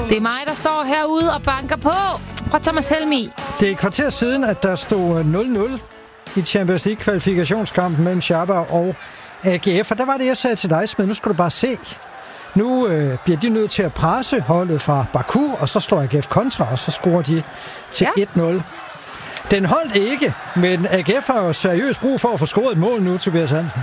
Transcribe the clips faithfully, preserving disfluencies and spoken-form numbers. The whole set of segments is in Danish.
Det er mig, der står herude og banker på. Fra Thomas Helmi. Det er et kvarter siden, at der stod nul nul i Champions League-kvalifikationskampen mellem Shabab og A G F. Og der var det, jeg sagde til dig, Smed. Nu skal du bare se. Nu øh, bliver de nødt til at presse holdet fra Baku, og så står A G F kontra, og så scorer de til ja. et nul. Den holdt ikke, men A G F har jo seriøst brug for at få scoret et mål nu, Tobias Hansen.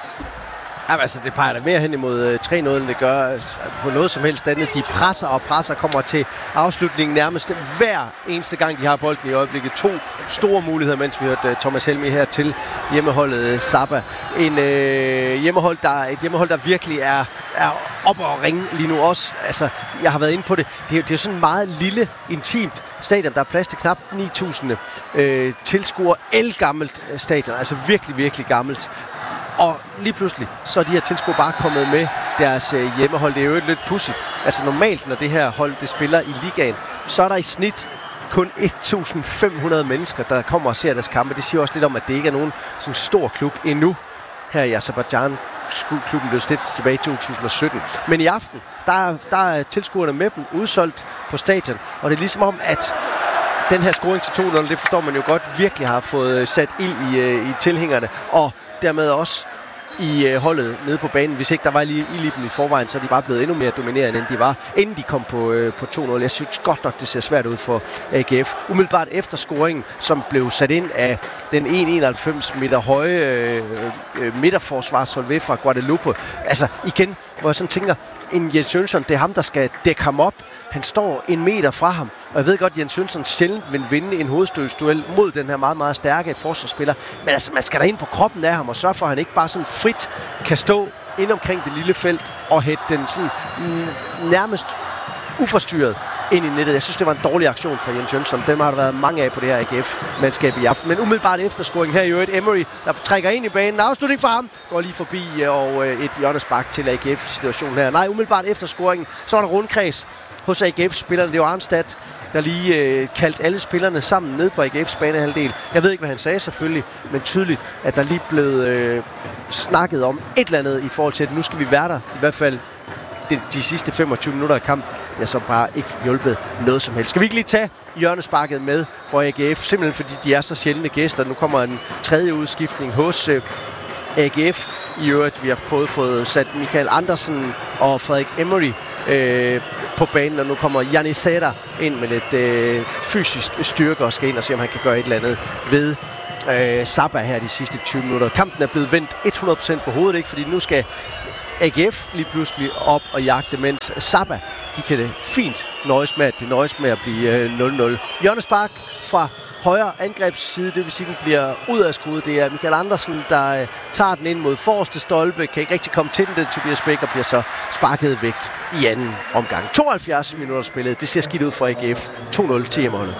Jamen, altså, det peger da mere hen imod tre nul, end det gør på noget som helst andet. De presser og presser, kommer til afslutningen nærmest hver eneste gang, de har bolden i øjeblikket. To store muligheder, mens vi hørte Thomas Helmi her til hjemmeholdet Saba. En øh, hjemmehold, der, et hjemmehold, der virkelig er, er op og ringe lige nu også. Altså, jeg har været inde på det. Det er, det er sådan en meget lille, intimt stadion. Der er plads til knap ni tusind øh, tilskuere. Elgammelt stadion, altså virkelig, virkelig gammelt. Og lige pludselig, så er de her tilskuere bare kommet med deres øh, hjemmehold. Det er jo lidt pudsigt. Altså normalt, når det her hold det spiller i ligaen, så er der i snit kun et tusind fem hundrede mennesker, der kommer og ser deres kampe. Det siger også lidt om, at det ikke er nogen sådan stor klub endnu. Her i Aserbajdsjan, klubben blev stiftet tilbage i to tusind og sytten. Men i aften, der, der er tilskuerne med dem udsolgt på stadion. Og det er ligesom om, at den her scoring til to nul, det forstår man jo godt, virkelig har fået sat ild i, øh, i tilhængerne. Og dermed også i øh, holdet nede på banen. Hvis ikke der var lige ild i dem i forvejen, så er de bare blevet endnu mere dominerende, end de var, inden de kom på, øh, på to nul. Jeg synes godt nok, det ser svært ud for A G F. Umiddelbart efter scoringen, som blev sat ind af den en komma enoghalvfems meter høje øh, øh, midterforsvarshold fra Guadeloupe. Altså igen, hvor jeg sådan tænker, en Jens Jønsson, det er ham, der skal dække ham op. Han står en meter fra ham, og jeg ved godt, at Jens Jønsson sjældent vil vinde en hovedstødsduel mod den her meget, meget stærke forsvarsspiller. Men altså, man skal da ind på kroppen af ham og sørge for, at han ikke bare sådan frit kan stå ind omkring det lille felt og hætte den sådan mm, nærmest uforstyrret ind i nettet. Jeg synes, det var en dårlig aktion for Jens Jønsson. Dem har der været mange af på det her A G F-mandskab i aften. Men umiddelbart efter scoringen her i øvrigt, Emery, der trækker ind i banen. Afslutning for ham. Går lige forbi og et hjørnespark til A G F-situationen her. Nej, umiddelbart efter scoringen, så var der rundkreds hos A G F-spillerne. Det var Arnstad, der lige øh, kaldte alle spillerne sammen ned på A G F's banehalvdel. Jeg ved ikke, hvad han sagde selvfølgelig, men tydeligt, at der lige blev øh, snakket om et eller andet i forhold til, at nu skal vi være der. I hvert fald de, de sidste femogtyve minutter af kampen. Det har så bare ikke hjulpet noget som helst. Skal vi ikke lige tage hjørnesparket med for A G F? Simpelthen fordi de er så sjældne gæster. Nu kommer en tredje udskiftning hos øh, A G F. I øvrigt, vi har fået, fået sat Michael Andersen og Frederik Emery øh, på banen, og nu kommer Janissada ind med lidt øh, fysisk styrke og skal ind og se, om han kan gøre et eller andet ved øh, Saba her de sidste tyve minutter. Kampen er blevet vendt hundrede procent på hovedet, ikke? Fordi nu skal A G F lige pludselig op og jagte, mens Saba, de kan det fint nøjes med, at det nøjes med at blive øh, nul nul. Hjørnespark fra højre angrebsside, det vil sige, den bliver udadskruet. Det er Michael Andersen, der øh, tager den ind mod forreste stolpe, kan ikke rigtig komme til den, det Tobias Bæk, og bliver så sparket væk i anden omgang. tooghalvfjerds minutter spillet, det ser skidt ud for A G F. to nul til hjemmeholdet.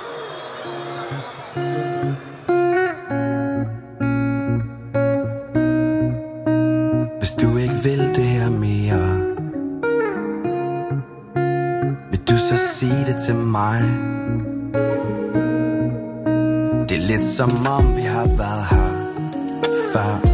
Hvis du ikke vil det her mere, vil du så sige det til mig? Det er lidt som om vi har været her før.